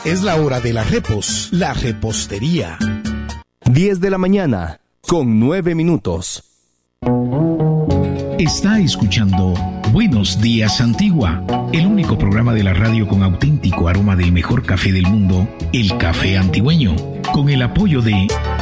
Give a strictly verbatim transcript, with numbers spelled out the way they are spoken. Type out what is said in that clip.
Es la hora de la repos, la repostería. diez de la mañana, con nueve minutos. Está escuchando Buenos Días Antigua, el único programa de la radio con auténtico aroma del mejor café del mundo, el café antigüeño, con el apoyo de